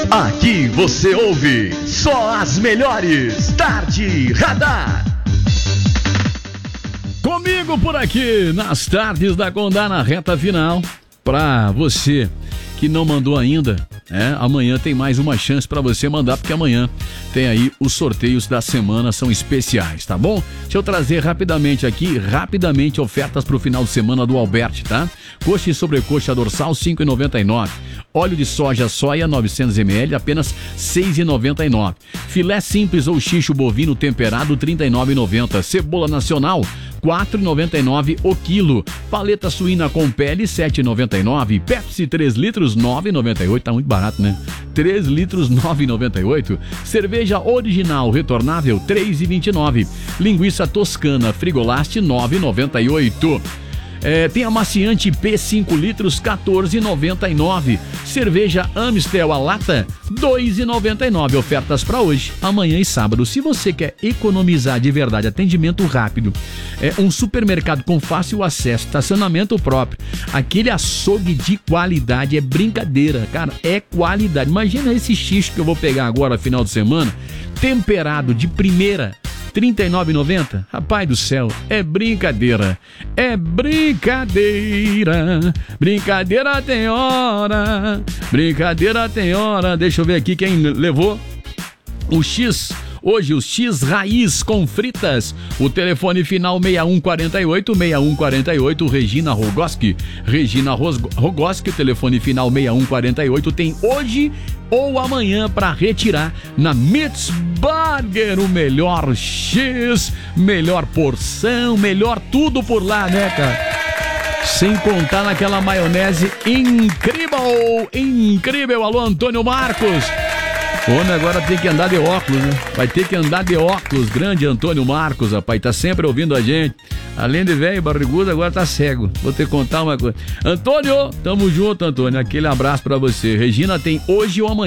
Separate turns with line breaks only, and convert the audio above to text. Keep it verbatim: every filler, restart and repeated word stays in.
Aqui você ouve só as melhores. Tarde Radar.
Comigo por aqui, nas tardes da Condá, na reta final. Pra você que não mandou ainda, é, amanhã tem mais uma chance pra você mandar, porque amanhã tem aí os sorteios da semana, são especiais, tá bom? Deixa eu trazer rapidamente aqui, rapidamente ofertas pro final de semana do Alberti, tá? Coxa e sobrecoxa dorsal, cinco reais e noventa e nove centavos. Óleo de soja soia, novecentos mililitros, apenas seis reais e noventa e nove centavos. Filé simples ou xixo bovino temperado, trinta e nove reais e noventa centavos. Cebola nacional, quatro reais e noventa e nove centavos o quilo. Paleta suína com pele, sete reais e noventa e nove centavos. Pepsi três litros, nove reais e noventa e oito centavos. Tá muito barato, né? três litros, nove reais e noventa e oito centavos. Cerveja original retornável, três reais e vinte e nove centavos. Linguiça toscana Frigolast, nove reais e noventa e oito centavos. É, tem amaciante P cinco litros, quatorze reais e noventa e nove centavos. Cerveja Amstel a lata, dois reais e noventa e nove centavos. Ofertas para hoje, amanhã e sábado. Se você quer economizar de verdade, atendimento rápido, é um supermercado com fácil acesso, estacionamento próprio, aquele açougue de qualidade, é brincadeira, cara, é qualidade. Imagina esse xixo que eu vou pegar agora final de semana, temperado de primeira, trinta e nove reais e noventa centavos. Rapaz do céu, é brincadeira. É brincadeira. Brincadeira tem hora. Brincadeira tem hora. Deixa eu ver aqui quem levou o X. Hoje o X Raiz com fritas. O telefone final seis um quatro oito, seis um quatro oito, Regina Rogoski. Regina Rogoski, o telefone final seis um quatro oito, tem hoje ou amanhã para retirar na Mitz Burger, o melhor X, melhor porção, melhor tudo por lá, né, cara? Sem contar naquela maionese incrível, incrível. Alô, Antônio Marcos. O homem agora tem que andar de óculos, né? Vai ter que andar de óculos. Grande Antônio Marcos, rapaz, tá sempre ouvindo a gente. Além de velho, barrigudo, agora tá cego. Vou te contar uma coisa. Antônio, tamo junto, Antônio. Aquele abraço pra você. Regina tem hoje ou amanhã.